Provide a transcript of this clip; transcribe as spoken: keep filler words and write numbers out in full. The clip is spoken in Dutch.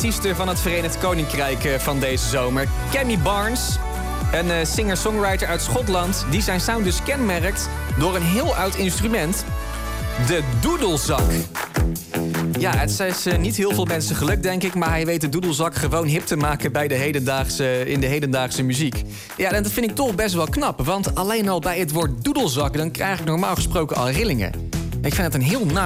artiesten van het Verenigd Koninkrijk uh, van deze zomer. Cammy Barnes, een uh, singer-songwriter uit Schotland, die zijn sound dus kenmerkt door een heel oud instrument. De doedelzak. Ja, het is uh, niet heel veel mensen gelukt, denk ik, maar hij weet de doedelzak gewoon hip te maken bij de hedendaagse, in de hedendaagse muziek. Ja, en dat vind ik toch best wel knap, want alleen al bij het woord doedelzak, dan krijg ik normaal gesproken al rillingen. Ik vind het een heel naar